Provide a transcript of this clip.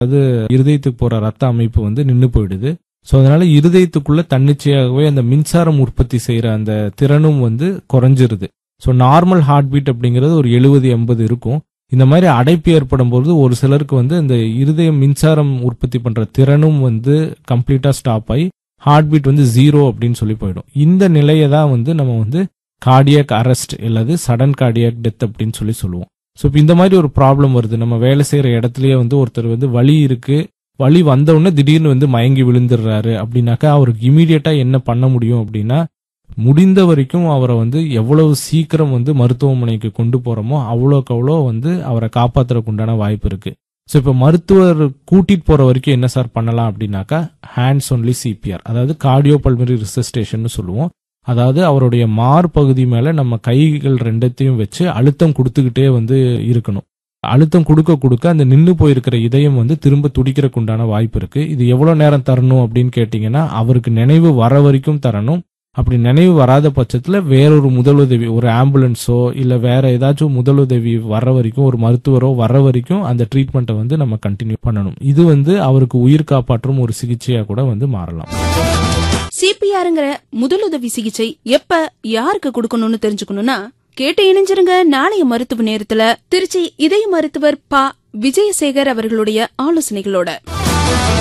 அது இருதயத்துக்கு போற ரத்த அமைப்பு வந்து நின்னு போயிடுது. சோ அதனால இருதயத்துக்குள்ள தன்னிச்சையாகவே அந்த மின்சாரம் உற்பத்தி செய்யற அந்த திறனும் வந்து குறைஞ்சிருது. சோ நார்மல் ஹார்ட் பீட் அப்படிங்கிறது ஒரு 70-80 இருக்கும். இந்த மாதிரி அடைப்பு ஏற்படும் போது ஒரு சிலருக்கு வந்து இந்த இருதயம் மின்சாரம் உற்பத்தி பண்ற திறனும் வந்து கம்ப்ளீட்டா ஸ்டாப் ஆகி ஹார்ட் பீட் வந்து 0 அப்படின்னு சொல்லி போயிடும். இந்த நிலையை தான் வந்து நம்ம வந்து கார்டியாக் அரெஸ்ட் அல்லது சடன் கார்டியாக் டெத் அப்படின்னு சொல்லி சொல்லுவோம். ஸோ இப்போ இந்த மாதிரி ஒரு ப்ராப்ளம் வருது. நம்ம வேலை செய்யற இடத்துலயே வந்து ஒருத்தர் வந்து வலி இருக்கு, வலி வந்த உடனே திடீர்னு வந்து மயங்கி விழுந்துடுறாரு அப்படின்னாக்கா அவருக்கு இமீடியட்டா என்ன பண்ண முடியும் அப்படின்னா, முடிந்த வரைக்கும் அவரை வந்து எவ்வளவு சீக்கிரம் வந்து மருத்துவமனைக்கு கொண்டு போறோமோ அவ்வளோக்கு அவ்வளோ வந்து அவரை காப்பாத்துறதுக்கு உண்டான வாய்ப்பு இருக்கு. ஸோ இப்போ மருத்துவர் கூட்டிட்டு போற வரைக்கும் என்ன சார் பண்ணலாம் அப்படின்னாக்கா, ஹேண்ட்ஸ் ஒன்லி சிபிஆர், அதாவது கார்டியோ பல்மனரி ரிசஸ்டேஷன் சொல்லுவோம். அதாவது அவருடைய மார்பகுதி மேல நம்ம கைகள் ரெண்டத்தையும் வச்சு அழுத்தம் கொடுத்துக்கிட்டே வந்து இருக்கணும். அழுத்தம் கொடுக்க கொடுக்க அந்த நின்னு போயிருக்கிற இதயம் வந்து திரும்ப துடிக்கிறதுக்கு உண்டான வாய்ப்பு இருக்கு. இது எவ்வளவு நேரம் தரணும் அப்படின்னு கேட்டீங்கன்னா, அவருக்கு நினைவு வர வரைக்கும் தரணும். அப்படி நினைவு வராத பட்சத்துல வேறொரு முதலுதவி, ஒரு ஆம்புலன்ஸோ இல்ல வேற ஏதாச்சும் முதலுதவி வர்ற வரைக்கும், ஒரு மருத்துவரோ வர்ற வரைக்கும் அந்த ட்ரீட்மெண்ட்டை வந்து நம்ம கண்டினியூ பண்ணணும். இது வந்து அவருக்கு உயிர் காப்பாற்றும் ஒரு சிகிச்சையா கூட வந்து மாறலாம். சிபிஆர்ங்கிற முதலுதவி சிகிச்சை எப்ப யாருக்கு கொடுக்கணும்னு தெரிஞ்சுக்கணும்னா கேட்டு இணைஞ்சிருங்க. நாளைய மருத்துவ நேரத்துல திருச்சி இதய மருத்துவர் ப. விஜயசேகர் அவர்களுடைய ஆலோசனைகளோட.